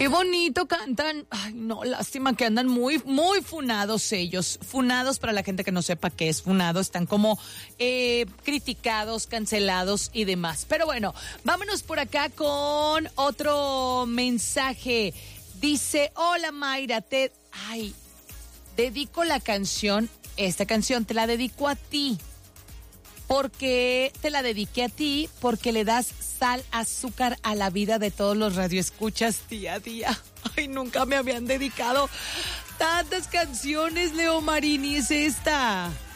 Qué bonito cantan. Ay, no, lástima que andan muy, muy funados ellos. Funados, para la gente que no sepa qué es funado, están como criticados, cancelados y demás. Pero bueno, vámonos por acá con otro mensaje. Dice, hola Mayra, dedico la canción, esta canción te la dedico a ti. Porque te la dediqué a ti, porque le das sal, azúcar a la vida de todos los radioescuchas día a día. Ay, nunca me habían dedicado tantas canciones, Leo Marini, es esta.